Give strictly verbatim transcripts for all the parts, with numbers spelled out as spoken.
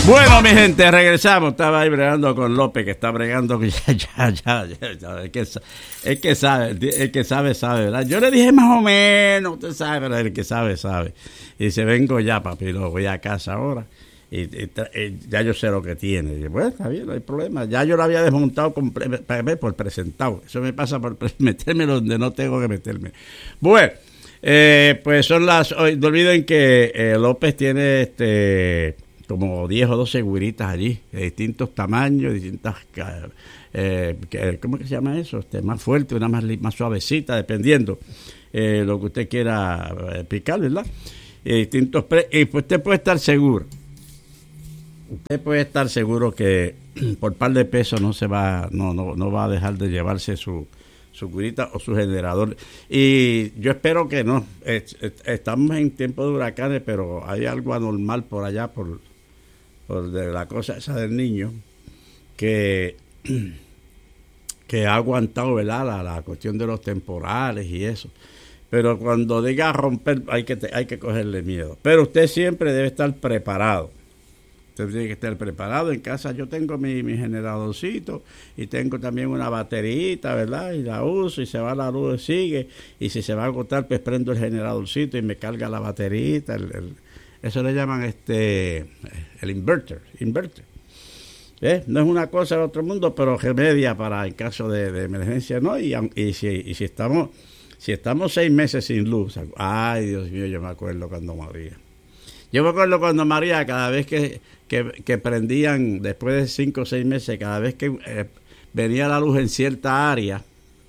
Bueno, mi gente, regresamos. Estaba ahí bregando con López, que está bregando. Ya, ya, ya, ya, ya. El, que, el que sabe, el que sabe, sabe, ¿verdad? Yo le dije más o menos, usted sabe, ¿verdad? El que sabe, sabe. Y dice, vengo ya, papi, lo voy a casa ahora. Y, y, y ya yo sé lo que tiene. Y yo, bueno, está bien, no hay problema. Ya yo lo había desmontado con, por presentado. Eso me pasa por meterme donde no tengo que meterme. Bueno, eh, pues son las... No olviden que eh, López tiene este como diez o doce güiritas allí, de distintos tamaños, distintas... Eh, ¿Cómo que se llama eso? Este, más fuerte, una más, más suavecita, dependiendo eh, lo que usted quiera eh, picar, ¿verdad? Y distintos pre y pues usted puede estar seguro. Usted puede estar seguro que por par de pesos no se va, no, no, no va a dejar de llevarse su, su curita o su generador. Y yo espero que no. Estamos en tiempo de huracanes, pero hay algo anormal por allá, por, por de la cosa esa del niño, que, que ha aguantado, ¿verdad? La, la cuestión de los temporales y eso. Pero cuando diga romper, hay que, hay que cogerle miedo. Pero usted siempre debe estar preparado. Usted tiene que estar preparado. En casa yo tengo mi, mi generadorcito y tengo también una baterita, ¿verdad? Y la uso y se va la luz, sigue. Y si se va a agotar, pues prendo el generadorcito y me carga la baterita. El, el, eso le llaman este el inverter. inverter. ¿Eh? No es una cosa del otro mundo, pero remedia para en caso de, de emergencia, ¿no? Y, y, si, y si estamos si estamos seis meses sin luz, ay, Dios mío, yo me acuerdo cuando María. Yo me acuerdo cuando María, cada vez que, que, que prendían, después de cinco o seis meses, cada vez que eh, venía la luz en cierta área,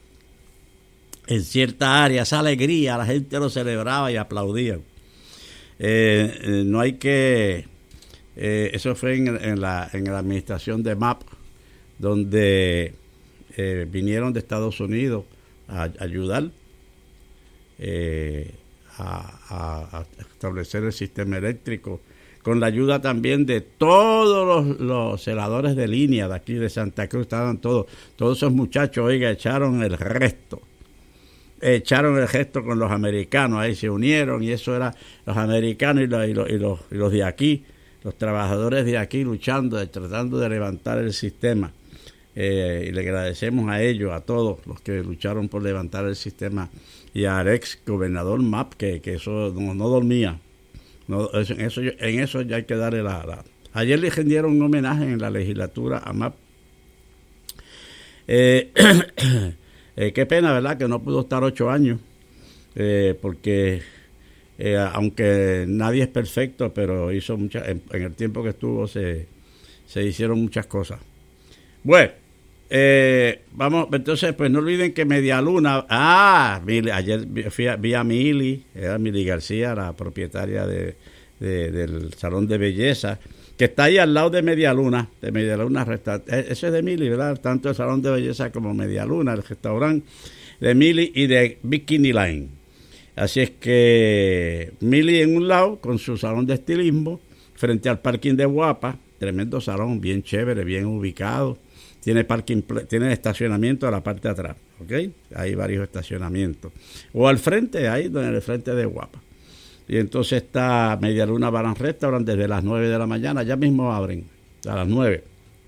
en cierta área, esa alegría, la gente lo celebraba y aplaudía. Eh, eh, no hay que... Eh, eso fue en, en, la, en la administración de M A P, donde eh, vinieron de Estados Unidos a, a ayudar. Eh, A, a, a establecer el sistema eléctrico, con la ayuda también de todos los, los celadores de línea de aquí de Santa Cruz. Estaban todos, todos esos muchachos, oiga, echaron el resto, echaron el resto con los americanos, ahí se unieron, y eso era los americanos y los, y los, y los, y los de aquí, los trabajadores de aquí luchando, tratando de levantar el sistema. Eh, y le agradecemos a ellos, a todos los que lucharon por levantar el sistema, y al ex gobernador M A P, que, que eso no, no dormía. No, eso, en, eso, en eso ya hay que darle la, la... Ayer le rendieron un homenaje en la legislatura a M A P. Eh, eh, qué pena, ¿verdad?, que no pudo estar ocho años, eh, porque eh, aunque nadie es perfecto, pero hizo muchas, en, en el tiempo que estuvo se, se hicieron muchas cosas. Bueno, eh, vamos, entonces, pues no olviden que Media Luna, ah, Mili, ayer fui a, vi a Mili, era Mili García, la propietaria de, de, del salón de belleza, que está ahí al lado de Media Luna, de Media Luna Restaurante. Eso es de Mili, ¿verdad? Tanto el salón de belleza como Media Luna, el restaurante de Mili y de Bikini Line. Así es que Mili en un lado, con su salón de estilismo, frente al parking de Guapa, tremendo salón, bien chévere, bien ubicado. Tiene parking, tiene estacionamiento a la parte de atrás, ¿ok? Hay varios estacionamientos. O al frente, ahí, en el frente de Guapa. Y entonces está Media Luna Bar and Restaurant desde las nueve de la mañana, ya mismo abren, a las nueve.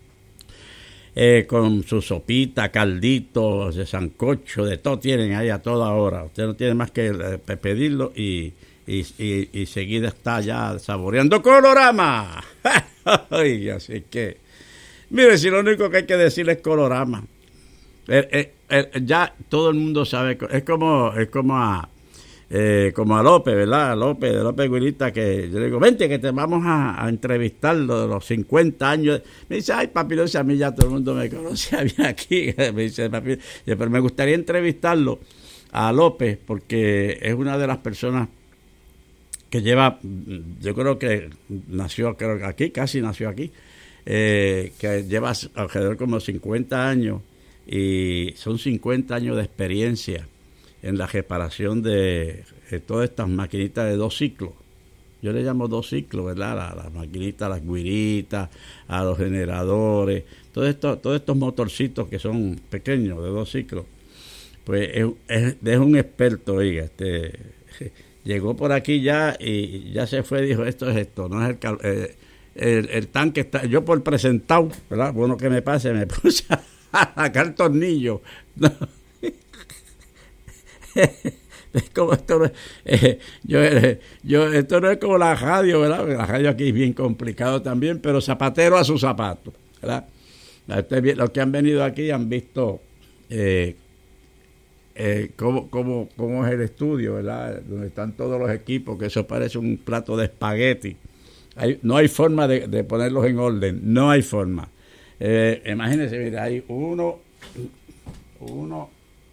Eh, con su sopita, calditos, de sancocho, de todo tienen ahí a toda hora. Usted no tiene más que eh, pedirlo y, y, y, y seguida está ya saboreando Colorama. Ay, así que... Mire, si lo único que hay que decir es Colorama. Eh, eh, eh, ya todo el mundo sabe, es como es como a eh, como a López, ¿verdad? A López, de López Guirita, que yo le digo, vente que te vamos a, a entrevistarlo de los cincuenta años. Me dice, ay, papi, no sé, a mí ya todo el mundo me conoce a mí aquí. Me dice, papi, pero me gustaría entrevistarlo a López, porque es una de las personas que lleva, yo creo que nació creo que aquí, casi nació aquí. Eh, que lleva alrededor como cincuenta años y son cincuenta años de experiencia en la reparación de, de todas estas maquinitas de dos ciclos. Yo le llamo dos ciclos, ¿verdad? Las, las maquinitas, las guiritas, a los generadores, todos estos, todos estos motorcitos que son pequeños de dos ciclos. Pues es, es, es un experto, oiga, este llegó por aquí ya y ya se fue, dijo, esto es esto, no es el eh, el, el tanque está, yo por presentado, ¿verdad? Bueno, que me pase, me puse a sacar tornillos. No. Es como esto no es, eh, yo, eh, yo, esto no es como la radio, ¿verdad? La radio aquí es bien complicado también, pero zapatero a su zapato, ¿verdad? Ustedes, los que han venido aquí han visto eh, eh, cómo, cómo, cómo es el estudio, ¿verdad? Donde están todos los equipos, que eso parece un plato de espagueti. Hay, no hay forma de, de ponerlos en orden, no hay forma. Eh, imagínense, mira, hay uno, uno,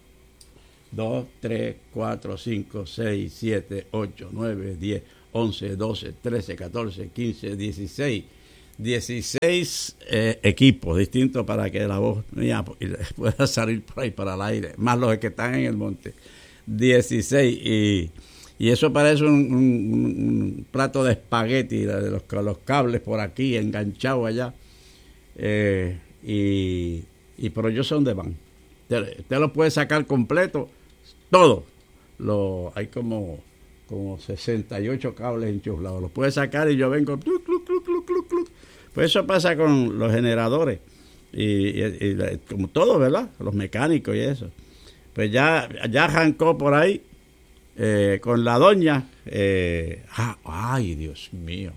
dos, tres, cuatro, cinco, seis, siete, ocho, nueve, diez, once, doce, trece, catorce, quince, dieciséis. dieciséis eh, equipos distintos para que la voz mía pueda salir por ahí para el aire, más los que están en el monte. dieciséis. Y, y eso parece un, un, un plato de espagueti, de los, los cables por aquí enganchados allá. Eh, y, y pero yo sé dónde van. Usted, usted lo puede sacar completo. Todo, lo, hay como, como sesenta y ocho cables enchuflados. Los puede sacar y yo vengo, cluc, cluc, cluc, cluc, cluc, cluc. Pues eso pasa con los generadores y, y, y como todo, ¿verdad? Los mecánicos y eso. Pues ya, ya arrancó por ahí eh, con la doña. Eh, ah, ay, Dios mío.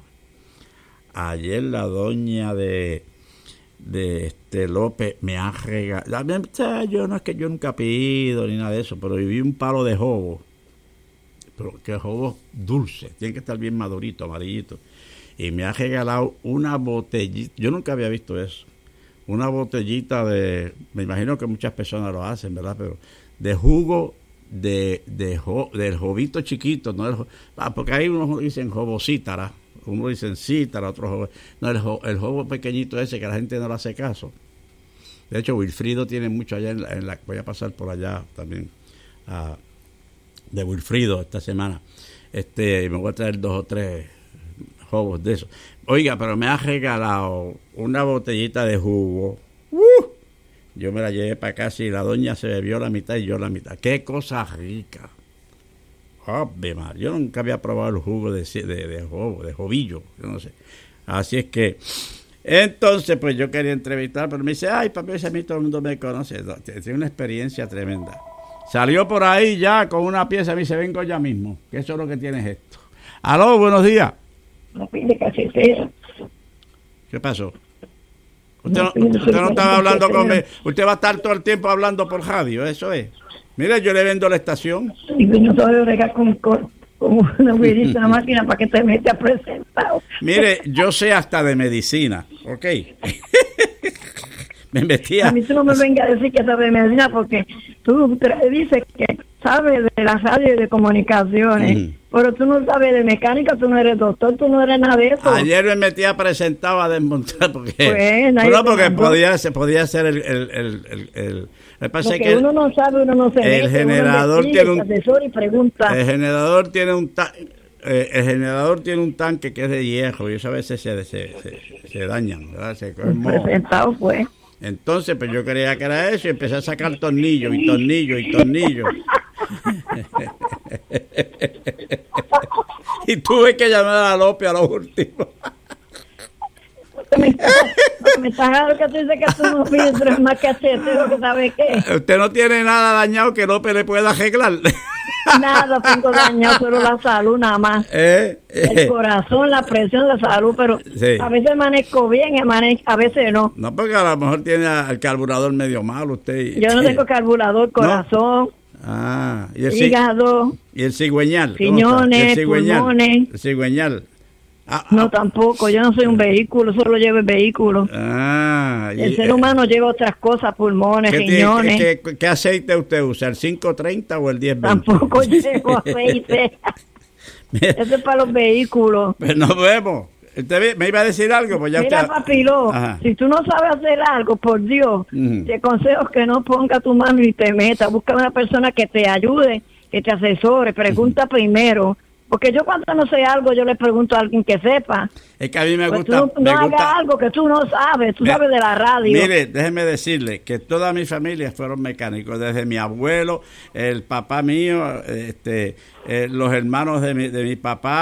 Ayer la doña de... de este López me ha regalado, yo no es que yo nunca pido ni nada de eso, pero viví un palo de jobo, pero que jobo dulce, tiene que estar bien madurito, amarillito, y me ha regalado una botellita, yo nunca había visto eso, una botellita de, me imagino que muchas personas lo hacen, ¿verdad? Pero de jugo de, de jo, del jovito chiquito, no del, ah, porque hay unos dicen jobocítara, uno dicen cítara, otro joven. No, el, jo, el joven pequeñito ese que la gente no le hace caso. De hecho, Wilfrido tiene mucho allá en la, en la voy a pasar por allá también uh, de Wilfrido esta semana. Este, me voy a traer dos o tres jobos de eso. Oiga, pero me ha regalado una botellita de jugo. ¡Uh! Yo me la llevé para casa y la doña se bebió la mitad y yo la mitad. ¡Qué cosa rica! Ave María, yo nunca había probado el jugo de, de, de jobo, de jovillo, yo no sé. Así es que, entonces, pues yo quería entrevistar, pero me dice, ay, papi, ese a mí todo el mundo me conoce. Tiene una experiencia tremenda. Salió por ahí ya con una pieza, me dice, vengo ya mismo, que eso es lo que tienes esto. Aló, buenos días. No pide cafetera. ¿Qué pasó? Usted no, usted no estaba hablando conmigo, usted va a estar todo el tiempo hablando por radio, eso es. Mire, yo le vendo la estación. Y no sabe bregar con, con, con una güerita, una máquina para que te mete a presentar. Mire, yo sé hasta de medicina, ¿ok? Me metía. A mí tú no me vengas a decir que sabes de medicina porque tú dices que sabes de la radio y de comunicaciones, mm. pero tú no sabes de mecánica, tú no eres doctor, tú no eres nada de eso. Ayer me metí a presentar a desmontar porque, pues, no, porque podía, se podía ser el... el, el, el, el me parece que, que uno no sabe, uno no se el mete, generador uno tiene un asesor y pregunta. El generador tiene un ta, eh, el generador tiene un tanque que es de hierro y eso a veces se, se, se, se dañan, ¿verdad? Se presentado fue. Entonces, pues yo creía que era eso y empecé a sacar tornillos y tornillos y tornillos. Y tuve que llamar a López a lo último. Me está raro que tú dices que tú no pides tres más cachetes, que sabes qué. Usted no tiene nada dañado que López le pueda arreglar. Nada tengo dañado, pero la salud nada más. Eh, eh. El corazón, la presión, la salud, pero sí. A veces amanezco bien, a veces no. No, porque a lo mejor tiene el carburador medio malo usted. Y, yo no tengo carburador, corazón. ¿No? Ah, y el hígado. Y el cigüeñal. Riñones, pulmones. El cigüeñal. Ah, no, ah, tampoco, yo no soy un vehículo, solo llevo el vehículo. Ah, el y, ser humano lleva otras cosas, pulmones, ¿qué, riñones. ¿qué, qué, ¿Qué aceite usted usa, el cinco treinta o el diez veinte? Tampoco llevo aceite. Eso es para los vehículos. Pues nos vemos. ¿Usted me iba a decir algo? Pues ya Mira, usted... papilo, ajá. Si tú no sabes hacer algo, por Dios, uh-huh. Te aconsejo que no ponga tu mano y te meta. Busca una persona que te ayude, que te asesore, pregunta uh-huh. primero. Porque yo cuando no sé algo, yo le pregunto a alguien que sepa. Es que a mí me pues gusta... Tú no, me no gusta, hagas algo que tú no sabes, tú me, sabes de la radio. Mire, déjeme decirle que toda mi familia fueron mecánicos, desde mi abuelo, el papá mío, este, eh, los hermanos de mi, de mi papá,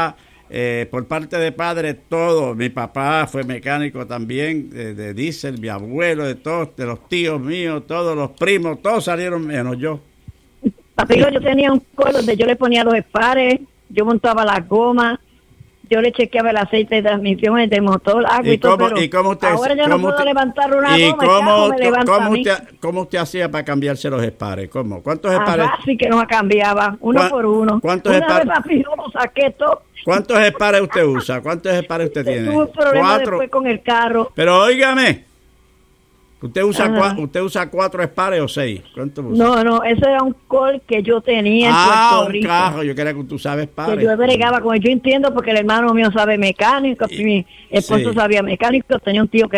Eh, por parte de padre, todo. Mi papá fue mecánico también, de, de diésel, mi abuelo, de todos, de los tíos míos, todos los primos, todos salieron menos yo. Papilo, yo tenía un colo donde yo le ponía los espares, yo montaba las gomas, yo le chequeaba el aceite de transmisión, el de motor, agua y, ¿Y todo, cómo, pero ¿y cómo usted, ahora yo no cómo puedo usted, levantar una ¿y goma, cómo, el me levanta cómo, a mí. usted, ¿Cómo usted hacía para cambiarse los espares? ¿Cómo? ¿Cuántos Ah, espares? sí que no cambiaba, uno por uno. ¿Cuántos una espares? vez, papi, yo lo saqué todo. ¿Cuántos espares usted usa? ¿Cuántos espares usted tiene? Tuve un problema Cuatro. después con el carro. Pero óigame, ¿usted usa, Ajá. cua, ¿usted usa cuatro espares o seis? ¿Cuántos usa? No, no, ese era un col que yo tenía en ah, Puerto un Rico. carro, yo quería que tú sabes espares. Que yo bregaba con él. Yo entiendo porque el hermano mío sabe mecánico, Y- mi esposo sí. sabía mecánico, tenía un tío que